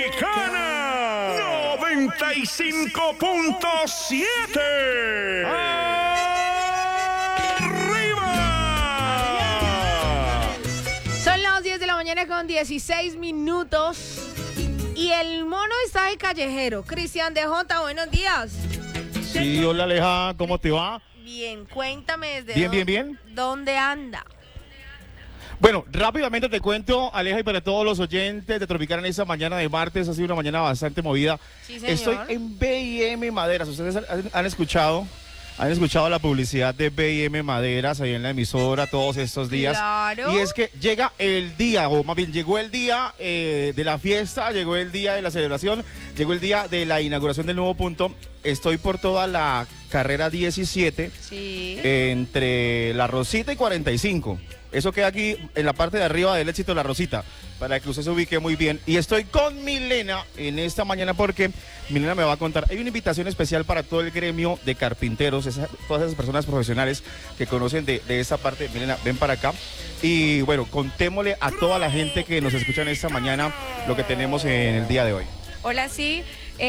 Mexicana 95.7. ¡Arriba! Son las 10 de la mañana con 16 minutos. Y el mono está de callejero. Cristian DJ, buenos días. Sí, hola Aleja, ¿cómo te va? Bien, cuéntame desde Bien. ¿Dónde anda? Bueno, rápidamente te cuento, Aleja, y para todos los oyentes de Tropical en esta mañana de martes, ha sido una mañana bastante movida. Sí, señor. Estoy en B&M Maderas. Ustedes han escuchado la publicidad de B&M Maderas ahí en la emisora todos estos días. Claro. Y es que llega el día, o más bien llegó el día de la fiesta, llegó el día de la celebración, llegó el día de la inauguración del nuevo punto. Estoy por toda la carrera 17, Sí. entre La Rosita y 45. Eso queda aquí en la parte de arriba del Éxito La Rosita, para que usted se ubique muy bien. Y estoy con Milena en esta mañana porque Milena me va a contar. Hay una invitación especial para todo el gremio de carpinteros, todas esas personas profesionales que conocen de esta parte. Milena, ven para acá. Y bueno, contémosle a toda la gente que nos escucha en esta mañana lo que tenemos en el día de hoy. Hola, sí,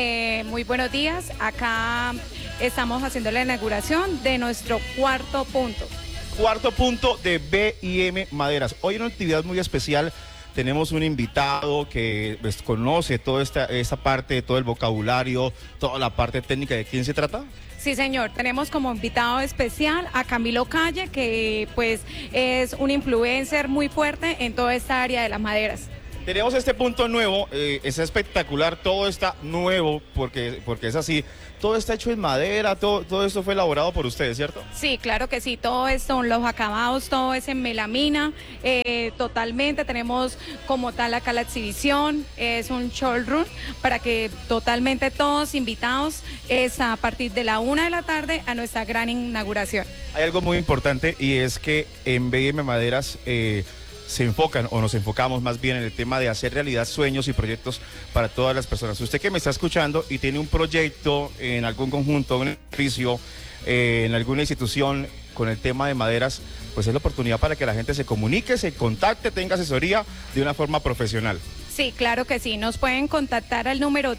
muy buenos días. Acá estamos haciendo la inauguración de nuestro cuarto punto. Cuarto punto de B&M Maderas. Hoy en una actividad muy especial tenemos un invitado que pues, conoce toda esta parte, todo el vocabulario, toda la parte técnica. ¿De quién se trata? Sí, señor, tenemos como invitado especial a Camilo Calle, que pues es un influencer muy fuerte en toda esta área de las maderas. Tenemos este punto nuevo, es espectacular, todo está nuevo porque es así. Todo está hecho en madera, todo esto fue elaborado por ustedes, ¿cierto? Sí, claro que sí, todo esto, los acabados, todo es en melamina, totalmente. Tenemos como tal acá la exhibición, es un showroom para que totalmente todos invitados es a partir de la 1 de la tarde a nuestra gran inauguración. Hay algo muy importante y es que en B&M Maderas se enfocan, o nos enfocamos más bien en el tema de hacer realidad sueños y proyectos para todas las personas. Usted que me está escuchando y tiene un proyecto en algún conjunto, un edificio, en alguna institución con el tema de maderas, pues es la oportunidad para que la gente se comunique, se contacte, tenga asesoría de una forma profesional. Sí, claro que sí. Nos pueden contactar al número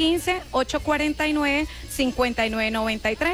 315-849-5993.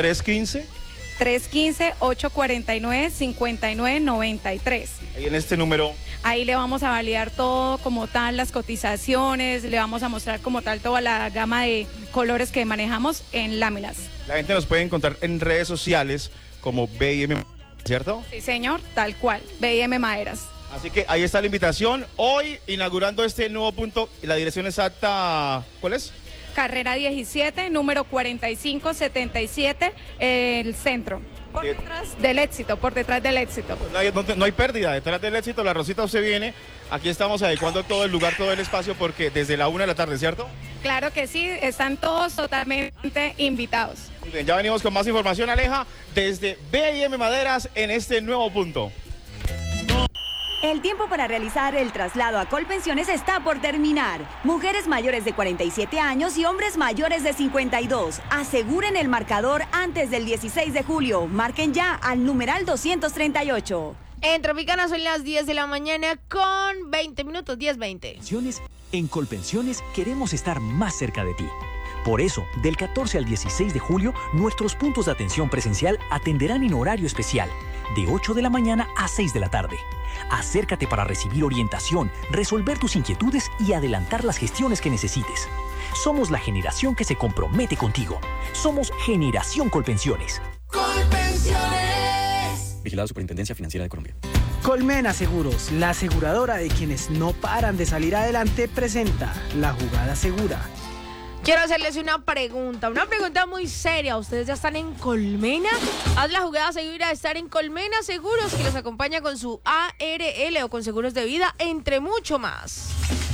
315-849-5993. Ahí en este número. Ahí le vamos a validar todo como tal, las cotizaciones, le vamos a mostrar como tal toda la gama de colores que manejamos en láminas. La gente nos puede encontrar en redes sociales como B&M, ¿cierto? Sí, señor, tal cual, B&M Maderas. Así que ahí está la invitación. Hoy inaugurando este nuevo punto, la dirección exacta, ¿cuál es? Carrera 17, número 4577, el centro. Por detrás del éxito, por detrás del éxito. No hay pérdida, detrás del éxito, La Rosita usted viene. Aquí estamos adecuando todo el lugar, todo el espacio, porque desde la 1 de la tarde, ¿cierto? Claro que sí, están todos totalmente invitados. Muy bien, ya venimos con más información, Aleja, desde B&M Maderas en este nuevo punto. El tiempo para realizar el traslado a Colpensiones está por terminar. Mujeres mayores de 47 años y hombres mayores de 52. Aseguren el marcador antes del 16 de julio. Marquen ya al numeral 238. En Tropicana son las 10 de la mañana con 20 minutos, 10:20. En Colpensiones queremos estar más cerca de ti. Por eso, del 14 al 16 de julio, nuestros puntos de atención presencial atenderán en horario especial, de 8 de la mañana a 6 de la tarde. Acércate para recibir orientación, resolver tus inquietudes y adelantar las gestiones que necesites. Somos la generación que se compromete contigo. Somos Generación Colpensiones. ¡Colpensiones! Vigilada Superintendencia Financiera de Colombia. Colmena Seguros, la aseguradora de quienes no paran de salir adelante, presenta La Jugada Segura. Quiero hacerles una pregunta muy seria. ¿Ustedes ya están en Colmena? Haz la jugada segura de estar en Colmena Seguros, que los acompaña con su ARL o con seguros de vida, entre mucho más.